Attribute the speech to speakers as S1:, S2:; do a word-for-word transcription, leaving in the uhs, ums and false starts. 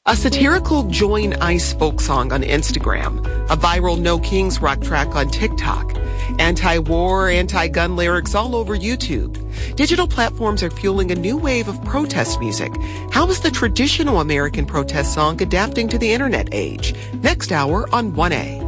S1: A satirical Join Ice folk song on Instagram, a viral No Kings rock track on TikTok, anti-war, anti-gun lyrics all over YouTube. Digital platforms are fueling a new wave of protest music. How is the traditional American protest song adapting to the internet age? Next hour on one A.